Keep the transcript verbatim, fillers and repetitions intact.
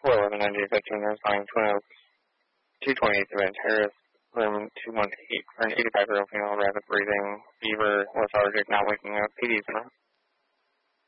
four eleven ninety fifteen, responding Twin Oaks, two twenty-eight Savannah Terrace, room two one eight, for an eighty-five-year-old female, rapid breathing, fever, lethargic, not waking up, P D's in